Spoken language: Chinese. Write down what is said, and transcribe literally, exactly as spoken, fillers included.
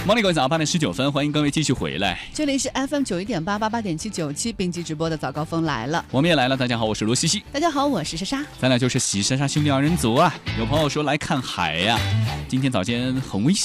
忙里各位早，八点十九分，欢迎各位继续回来。 这里是 F M 九一点八八八点七九七并机直播的早高峰来了， 我们也来了。大家好，我是罗西西。 大家好，我是莎莎。 咱俩就是喜莎莎兄弟二人组啊。有朋友说来看海呀、啊，今天早间很危险